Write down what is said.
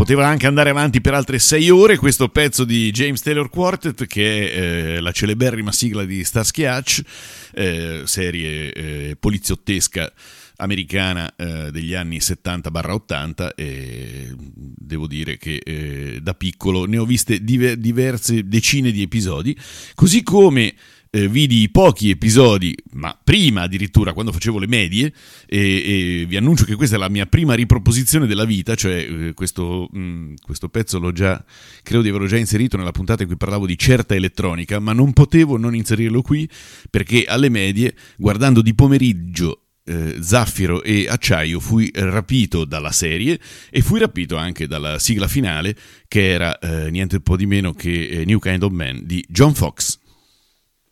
poteva anche andare avanti per altre 6 ore questo pezzo di James Taylor Quartet, che è la celeberrima sigla di Starsky Hutch, serie poliziottesca americana degli anni 70-80, e devo dire che da piccolo ne ho viste diverse decine di episodi, così come vidi pochi episodi, ma prima addirittura, quando facevo le medie, e vi annuncio che questa è la mia prima riproposizione della vita, cioè questo pezzo credo di averlo già inserito nella puntata in cui parlavo di certa elettronica, ma non potevo non inserirlo qui, perché alle medie, guardando di pomeriggio Zaffiro e Acciaio, fui rapito dalla serie e fui rapito anche dalla sigla finale, che era niente po' di meno che New Kind of Man di John Foxx.